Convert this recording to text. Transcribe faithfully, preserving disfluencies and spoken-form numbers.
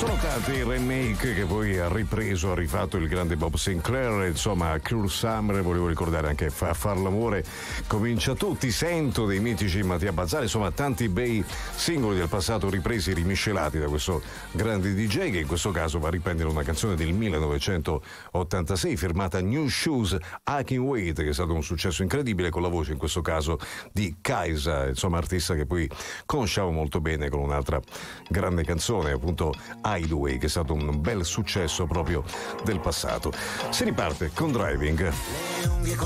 Sono tanti i remake che poi ha ripreso, ha rifatto il grande Bob Sinclair, insomma Cruel Summer, volevo ricordare anche Fa Far l'amore comincia tu, Ti sento dei mitici Mattia Bazzali, insomma tanti bei singoli del passato ripresi, rimiscelati da questo grande D J che in questo caso va a riprendere una canzone del millenovecentottantasei firmata New Shoes, I Can Wait, che è stato un successo incredibile con la voce in questo caso di Kaisa, insomma artista che poi conosciamo molto bene con un'altra grande canzone, appunto Hideaway, che è stato un bel successo proprio del passato. Si riparte con Driving.